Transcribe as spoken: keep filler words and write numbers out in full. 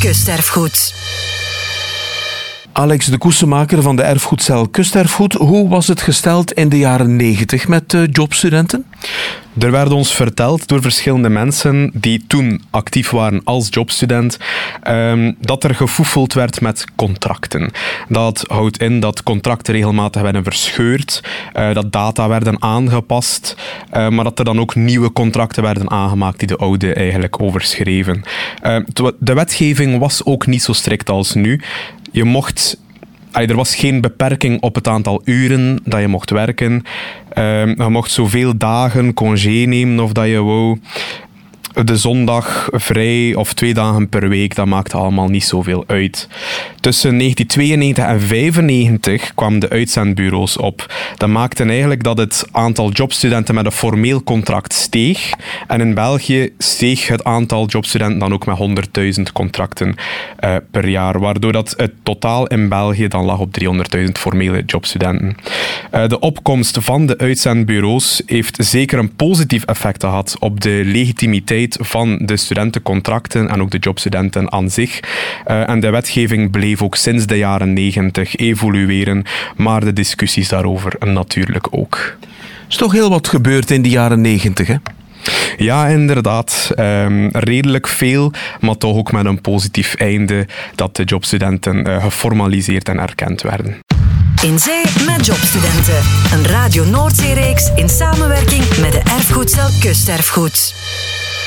Kusterfgoed. Alex de Koesemaker van de erfgoedcel Kusterfgoed. Hoe was het gesteld in de jaren negentig met uh, jobstudenten? Er werd ons verteld door verschillende mensen die toen actief waren als jobstudent, um, dat er gefoefeld werd met contracten. Dat houdt in dat contracten regelmatig werden verscheurd, uh, dat data werden aangepast, uh, maar dat er dan ook nieuwe contracten werden aangemaakt die de oude eigenlijk overschreven. Uh, de wetgeving was ook niet zo strikt als nu. Je mocht... Er was geen beperking op het aantal uren dat je mocht werken. Uh, je mocht zoveel dagen congé nemen of dat je wou. De zondag vrij of twee dagen per week, dat maakte allemaal niet zoveel uit. Tussen negentien tweeënnegentig en vijfennegentig kwamen de uitzendbureaus op. Dat maakte eigenlijk dat het aantal jobstudenten met een formeel contract steeg. En in België steeg het aantal jobstudenten dan ook met honderdduizend contracten uh, per jaar. Waardoor dat het totaal in België dan lag op driehonderdduizend formele jobstudenten. Uh, de opkomst van de uitzendbureaus heeft zeker een positief effect gehad op de legitimiteit van de studentencontracten en ook de jobstudenten aan zich. Uh, en de wetgeving bleef ook sinds de jaren negentig evolueren, maar de discussies daarover natuurlijk ook. Er is toch heel wat gebeurd in de jaren negentig, hè? Ja, inderdaad. Um, redelijk veel, maar toch ook met een positief einde dat de jobstudenten uh, geformaliseerd en erkend werden. In Zee met jobstudenten. Een Radio Noordzee-reeks in samenwerking met de erfgoedcel Kusterfgoed.